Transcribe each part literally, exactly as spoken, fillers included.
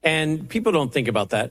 And people don't think about that.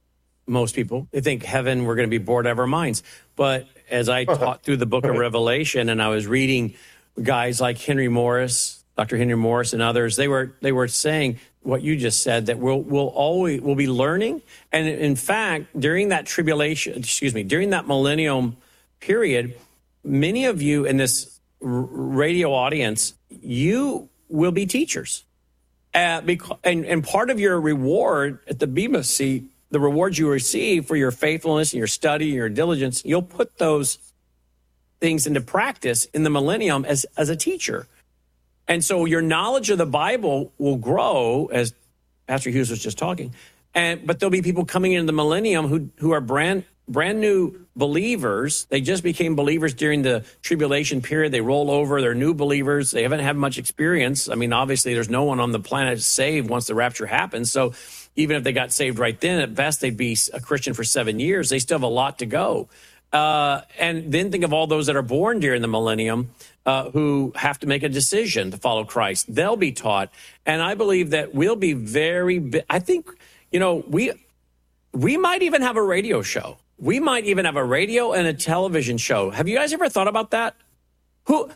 Most people, they think heaven, we're going to be bored out of our minds. But as I taught through the book of Revelation, and I was reading guys like Henry Morris, Doctor Henry Morris, and others, they were they were saying what you just said, that we'll we'll always we'll be learning. And in fact, during that tribulation, excuse me, during that millennium period, many of you in this r- radio audience, you will be teachers. Uh, because, and, and part of your reward at the Bema seat, the rewards you receive for your faithfulness and your study and your diligence, you'll put those things into practice in the millennium as, as a teacher. And so your knowledge of the Bible will grow, as Pastor Hughes was just talking. And but there'll be people coming into the millennium who who are brand brand new believers. They just became believers during the tribulation period. They roll over. They're new believers. They haven't had much experience. I mean, obviously, there's no one on the planet saved once the rapture happens. So even if they got saved right then, at best, they'd be a Christian for seven years. They still have a lot to go. Uh, and then think of all those that are born during the millennium uh, who have to make a decision to follow Christ. They'll be taught. And I believe that we'll be very, I think, you know, we we might even have a radio show. We might even have a radio and a television show. Have you guys ever thought about that? Who?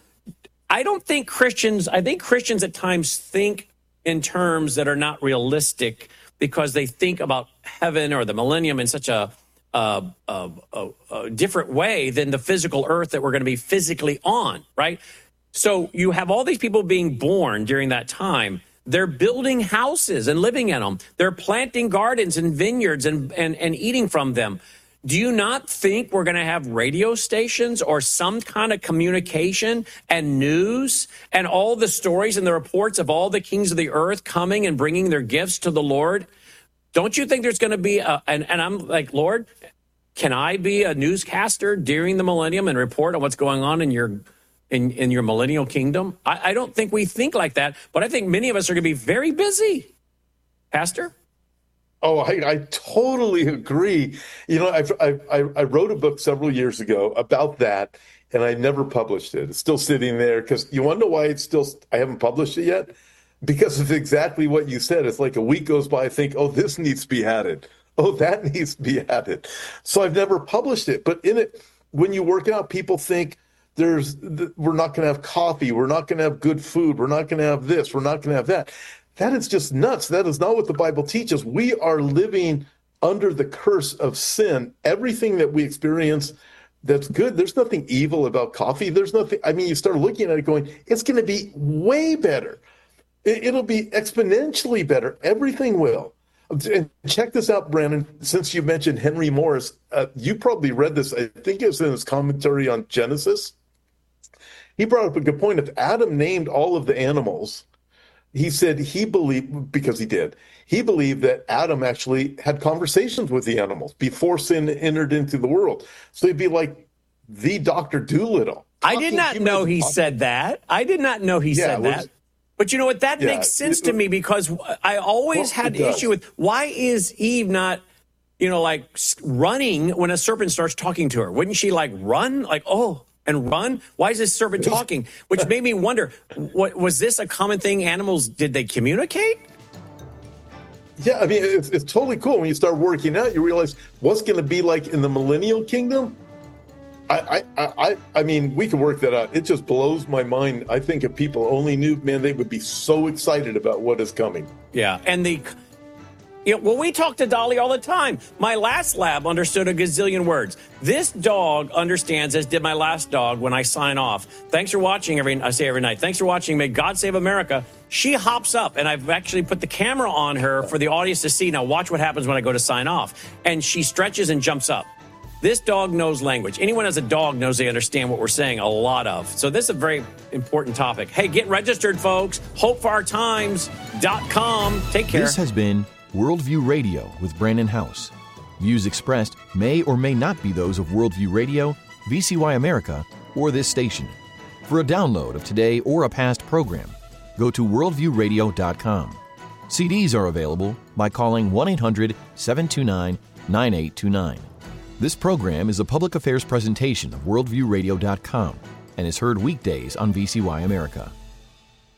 I don't think Christians, I think Christians at times think in terms that are not realistic, because they think about heaven or the millennium in such a, a, a, a, a different way than the physical earth that we're going to be physically on, right? So you have all these people being born during that time. They're building houses and living in them. They're planting gardens and vineyards and, and, and eating from them. Do you not think we're going to have radio stations or some kind of communication and news and all the stories and the reports of all the kings of the earth coming and bringing their gifts to the Lord? Don't you think there's going to be a, and, and I'm like, Lord, can I be a newscaster during the millennium and report on what's going on in your in, in your millennial kingdom? I, I don't think we think like that, but I think many of us are going to be very busy. Pastor? Oh, I, I totally agree. You know, I've, I, I wrote a book several years ago about that, and I never published it. It's still sitting there because you want to know why it's still, I haven't published it yet? Because of exactly what you said. It's like a week goes by, I think, oh, this needs to be added. Oh, that needs to be added. So I've never published it. But in it, when you work out, people think there's, we're not going to have coffee. We're not going to have good food. We're not going to have this. We're not going to have that. That is just nuts. That is not what the Bible teaches. We are living under the curse of sin. Everything that we experience that's good, there's nothing evil about coffee. There's nothing, I mean, you start looking at it going, it's going to be way better. It'll be exponentially better. Everything will. And check this out, Brandon. Since you mentioned Henry Morris, uh, you probably read this. I think it was in his commentary on Genesis. He brought up a good point. If Adam named all of the animals, he said he believed, because he did, he believed that Adam actually had conversations with the animals before sin entered into the world. So he'd be like the Doctor Doolittle. I did not know he said that. I did not know he Yeah, said was, that. But you know what? That yeah, makes sense it, to me, because I always well, had does. issue with, why is Eve not, you know, like running when a serpent starts talking to her? Wouldn't she like run? Like, oh, and run? Why is this serpent talking? Which made me wonder, what was this a common thing? Animals, did they communicate? Yeah, I mean, it's, it's totally cool. When you start working out, you realize what's going to be like in the millennial kingdom. I, I, I, I mean, we can work that out. It just blows my mind. I think if people only knew, man, they would be so excited about what is coming. Yeah, and the... You know, well, we talk to Dolly all the time. My last lab understood a gazillion words. This dog understands, as did my last dog, when I sign off. Thanks for watching. Every I say every night. Thanks for watching. May God save America. She hops up, and I've actually put the camera on her for the audience to see. Now, watch what happens when I go to sign off. And she stretches and jumps up. This dog knows language. Anyone has a dog knows they understand what we're saying a lot of. So this is a very important topic. Hey, get registered, folks. hope for our times dot com. Take care. This has been Worldview Radio with Brandon House. Views expressed may or may not be those of Worldview Radio, V C Y America, or this station. For a download of today or a past program, go to worldview radio dot com. C Ds are available by calling one eight hundred seven two nine nine eight two nine. This program is a public affairs presentation of worldview radio dot com and is heard weekdays on V C Y America.